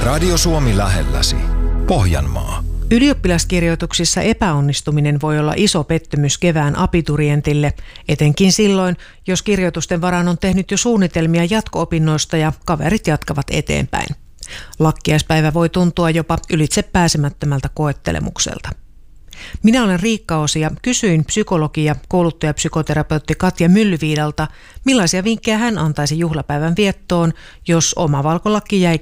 Radio Suomi lähelläsi. Pohjanmaa. Ylioppilaskirjoituksissa epäonnistuminen voi olla iso pettymys kevään abiturientille, etenkin silloin, jos kirjoitusten varaan on tehnyt jo suunnitelmia jatko-opinnoista ja kaverit jatkavat eteenpäin. Lakkiaispäivä voi tuntua jopa ylitse pääsemättömältä koettelemukselta. Minä olen Riikka Osi ja kysyin psykologi- ja kouluttajapsykoterapeutti Katja Myllyviidalta, millaisia vinkkejä hän antaisi juhlapäivän viettoon, jos oma valkolakki jäikin